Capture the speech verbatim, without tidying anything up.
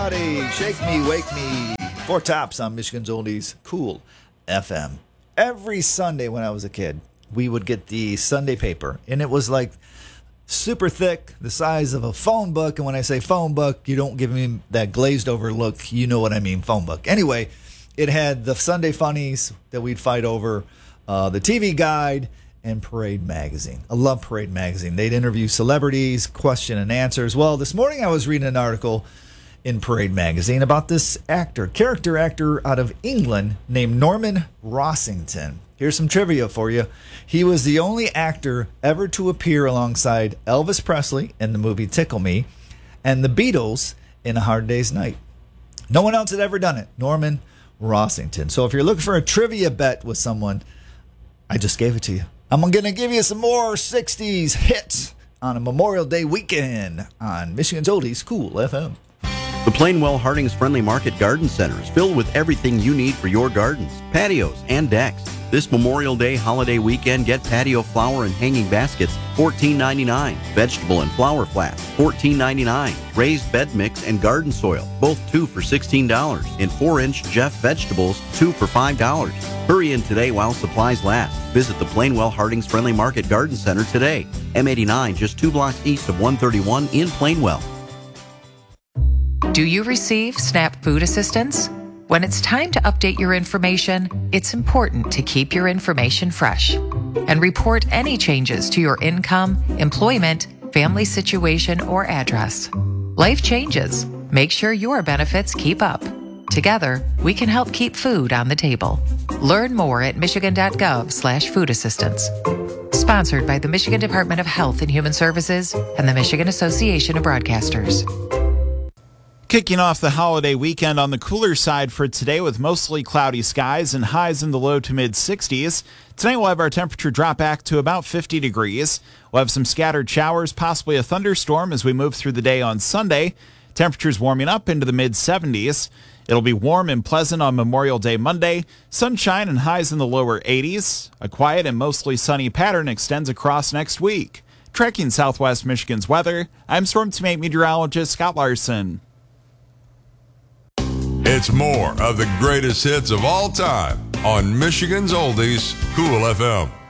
Howdy, shake me, wake me. Four Tops on Michigan's Oldies Cool F M. Every Sunday when I was a kid, we would get the Sunday paper, and it was like super thick, the size of a phone book. And when I say phone book, you don't give me that glazed over look. You know what I mean, phone book. Anyway, it had the Sunday funnies that we'd fight over, uh, the T V Guide, and Parade Magazine. I love Parade Magazine. They'd interview celebrities, question and answers. Well, this morning I was reading an article in Parade Magazine about this actor, character actor out of England named Norman Rossington. Here's some trivia for you. He was the only actor ever to appear alongside Elvis Presley in the movie Tickle Me and the Beatles in A Hard Day's Night. No one else had ever done it. Norman Rossington. So if you're looking for a trivia bet with someone, I just gave it to you. I'm going to give you some more sixties hits on a Memorial Day weekend on Michigan's Oldies Cool F M. The Plainwell Hardings Friendly Market Garden Center is filled with everything you need for your gardens, patios, and decks. This Memorial Day holiday weekend, get patio flower and hanging baskets, fourteen ninety-nine. Vegetable and flower flats, fourteen ninety-nine. Raised bed mix and garden soil, both two for sixteen dollars. In four inch Jeff vegetables, two for five dollars. Hurry in today while supplies last. Visit the Plainwell Hardings Friendly Market Garden Center today. M eighty-nine, just two blocks east of one thirty-one in Plainwell. Do you receive SNAP food assistance? When it's time to update your information, it's important to keep your information fresh and report any changes to your income, employment, family situation, or address. Life changes. Make sure your benefits keep up. Together, we can help keep food on the table. Learn more at michigan.gov slash food assistance. Sponsored by the Michigan Department of Health and Human Services and the Michigan Association of Broadcasters. Kicking off the holiday weekend on the cooler side for today with mostly cloudy skies and highs in the low to mid sixties. Tonight we'll have our temperature drop back to about fifty degrees. We'll have some scattered showers, possibly a thunderstorm as we move through the day on Sunday. Temperatures warming up into the mid seventies. It'll be warm and pleasant on Memorial Day Monday. Sunshine and highs in the lower eighties. A quiet and mostly sunny pattern extends across next week. Tracking Southwest Michigan's weather, I'm Storm Teammate meteorologist Scott Larson. It's more of the greatest hits of all time on Michigan's Oldies Cool F M.